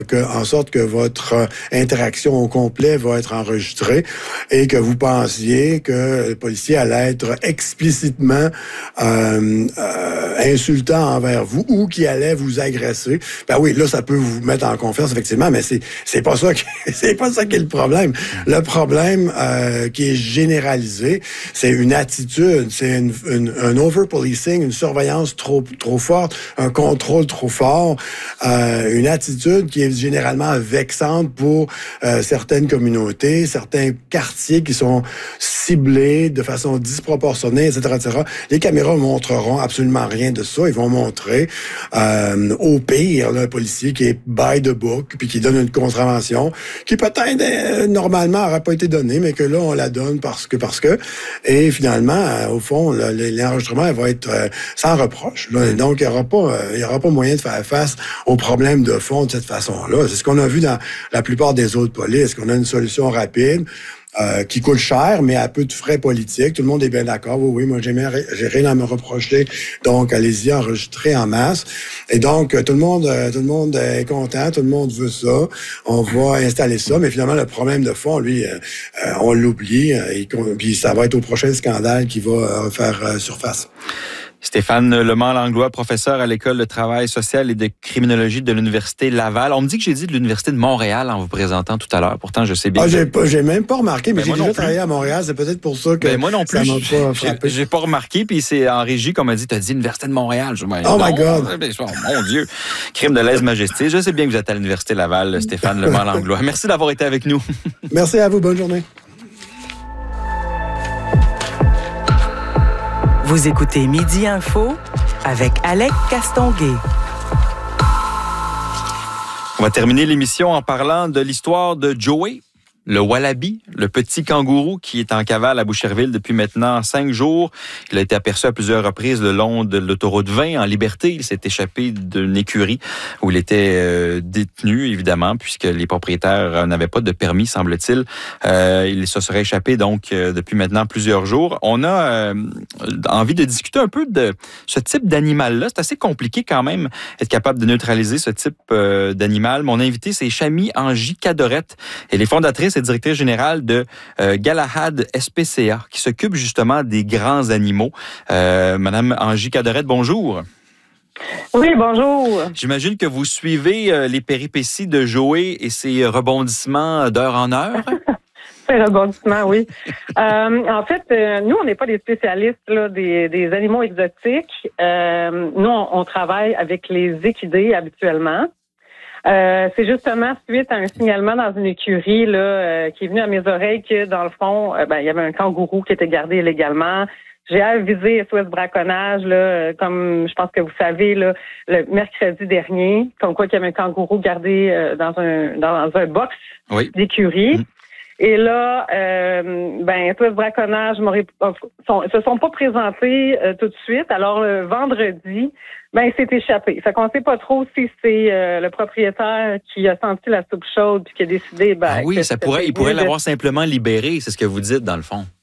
en sorte que votre interaction au complet va être enregistrée et que vous pensiez que le policier allait être explicitement insultant envers vous ou qu'il allait vous agresser. Ben oui, là, ça peut vous mettre en confiance, effectivement, mais c'est pas ça c'est pas ça qui est le problème. Le problème qui est généralisé, c'est une attitude, c'est un over-policing, une surveillance trop forte, un contrôle trop fort, une attitude qui est généralement vexante pour certaines communautés, certains quartiers qui sont ciblés de façon disproportionnée, etc., etc. Les caméras montreront absolument rien de ça. Ils vont montrer au pire là, un policier qui est by the book puis qui donne une contravention qui peut-être normalement n'aurait pas été donnée, mais que là on la donne parce que et finalement au fond l'enregistrement va être sans reproche. Là. Donc il y aura pas moyen de faire face aux problèmes de fond de cette façon-là. C'est ce qu'on a vu dans la plupart des autres polices, qu'on a une solution rapide qui coûte cher, mais à peu de frais politiques. Tout le monde est bien d'accord. Oui, moi, j'ai rien à me reprocher. Donc, allez-y, enregistrez en masse. Et donc, tout le monde est content. Tout le monde veut ça. On va installer ça. Mais finalement, le problème de fond, lui, on l'oublie. Puis ça va être au prochain scandale qui va faire surface. Stéphane Lemant-Langlois, professeur à l'École de travail social et de criminologie de l'Université Laval. On me dit que j'ai dit de l'Université de Montréal en vous présentant tout à l'heure. Pourtant, je sais bien. J'ai même pas remarqué, mais j'ai déjà travaillé à Montréal. C'est peut-être pour ça que moi non plus, ça m'a pas frappé. J'ai pas remarqué, puis c'est en régie qu'on m'a dit, t'as dit Université de Montréal. Oh my God! Mon Dieu! Crime de lèse-majesté. Je sais bien que vous êtes à l'Université Laval, Stéphane Lemant-Langlois. Merci d'avoir été avec nous. Merci à vous. Bonne journée. Vous écoutez Midi Info avec Alec Castonguay. On va terminer l'émission en parlant de l'histoire de Joey, le wallaby, le petit kangourou qui est en cavale à Boucherville depuis maintenant 5 jours. Il a été aperçu à plusieurs reprises le long de l'autoroute 20 en liberté. Il s'est échappé d'une écurie où il était détenu, évidemment, puisque les propriétaires n'avaient pas de permis, semble-t-il. Il se serait échappé donc depuis maintenant plusieurs jours. On a envie de discuter un peu de ce type d'animal-là. C'est assez compliqué quand même être capable de neutraliser ce type d'animal. Mon invité, c'est Chami Angie-Cadorette. Elle est fondatrice et directrice générale de Galahad SPCA, qui s'occupe justement des grands animaux. Madame Angie-Cadorette, bonjour. Oui, bonjour. J'imagine que vous suivez les péripéties de Joey et ses rebondissements d'heure en heure. Ses rebondissements, oui. En fait, nous, on n'est pas des spécialistes là, des animaux exotiques. Nous, on travaille avec les équidés habituellement. C'est justement suite à un signalement dans une écurie là qui est venu à mes oreilles que, dans le fond, il y avait un kangourou qui était gardé illégalement. J'ai avisé SOS Braconnage, là, comme je pense que vous savez, là, le mercredi dernier, comme quoi qu'il y avait un kangourou gardé dans un box d'écurie. Mmh. Et là, SOS Braconnage se sont pas présentés tout de suite. Alors, le vendredi, il s'est échappé. Fait qu'on sait pas trop si c'est le propriétaire qui a senti la soupe chaude puis qui a décidé... il pourrait l'avoir simplement libéré, c'est ce que vous dites, dans le fond.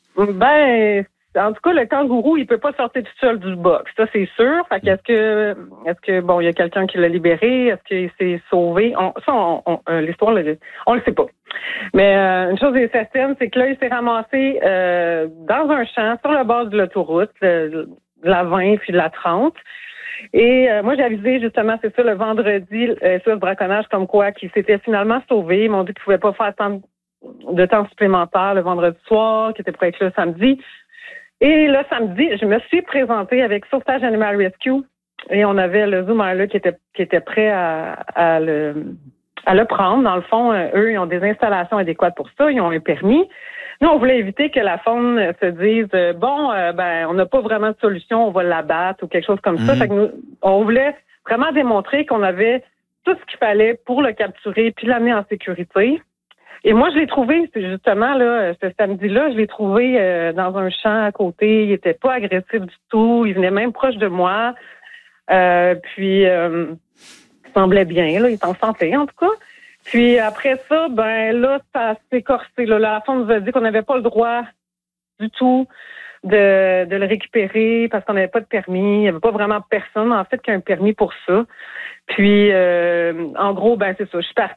En tout cas, le kangourou, il peut pas sortir tout seul du box. Ça, c'est sûr. Fait que est-ce que il y a quelqu'un qui l'a libéré? Est-ce qu'il s'est sauvé? L'histoire, on le sait pas. Mais une chose est certaine, c'est que là, il s'est ramassé dans un champ, sur le bord de l'autoroute, de la 20 puis de la 30. Et moi, j'ai avisé justement, c'est ça, le vendredi, sur le braconnage, comme quoi qu'il s'était finalement sauvé. Ils m'ont dit qu'il ne pouvait pas faire tant de temps supplémentaire le vendredi soir, qu'il était prêt être là le samedi. Et le samedi, je me suis présentée avec Sauvetage Animal Rescue et on avait le Zoomer là qui était prêt à le prendre. Dans le fond, eux, ils ont des installations adéquates pour ça, ils ont un permis. Nous, on voulait éviter que la faune se dise on n'a pas vraiment de solution, on va l'abattre ou quelque chose comme ça. Fait que nous, on voulait vraiment démontrer qu'on avait tout ce qu'il fallait pour le capturer puis l'amener en sécurité. Et moi, je l'ai trouvé, c'est justement là, ce samedi-là, je l'ai trouvé dans un champ à côté. Il était pas agressif du tout. Il venait même proche de moi. Il semblait bien, là, il était en santé en tout cas. Puis après ça, ça s'est corsé. Là, la faune nous a dit qu'on n'avait pas le droit du tout de le récupérer parce qu'on n'avait pas de permis. Il n'y avait pas vraiment personne, en fait, qui a un permis pour ça. Puis, en gros, c'est ça. Je suis partie